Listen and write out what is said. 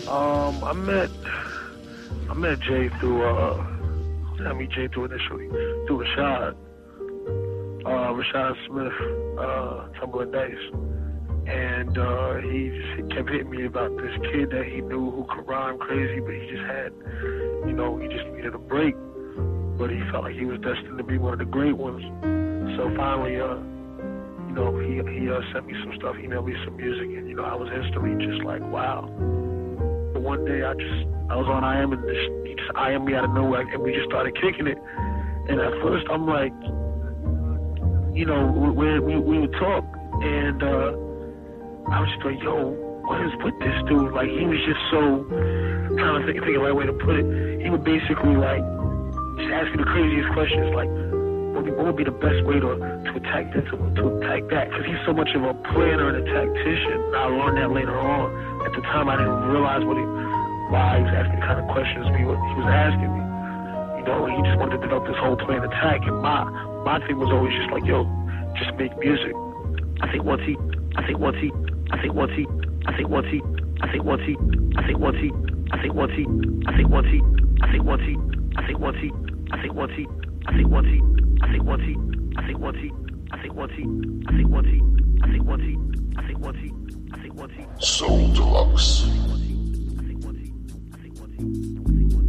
I met Jay through I meet Jay through initially through Rashad Smith, Timberland Dice, and he kept hitting me about this kid that he knew who could rhyme crazy, but he just had, he just needed a break, but he felt like he was destined to be one of the great ones. So finally, he sent me some stuff, emailed me some music, and I was instantly just like, wow. But one day I was on IM and he just IM'd me out of nowhere, and we just started kicking it. And at first I'm like, we would talk, and I was just like, yo, what is with this dude? Like, he was just so, trying to think of the right way to put it. He would basically just ask me the craziest questions, like, what would be the best way to attack this, to attack that? Because he's so much of a planner and a tactician. And I learned that later on. At the time, I didn't realize why he was asking the kind of questions he was asking me. He just wanted to develop this whole plan attack. And my thing was always just like, yo, just make music. I think once he Soul Deluxe.